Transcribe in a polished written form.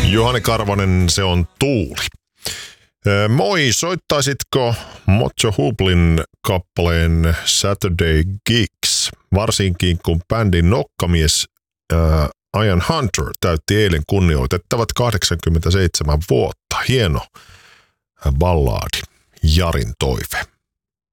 Juhani Karvonen, se on Tuuli. Moi, soittaisitko Mojo Hublin kappaleen Saturday Gigs? Varsinkin kun bändin nokkamies Ian Hunter täytti eilen kunnioitettavat 87 vuotta. Hieno ballaadi, Jarin toive.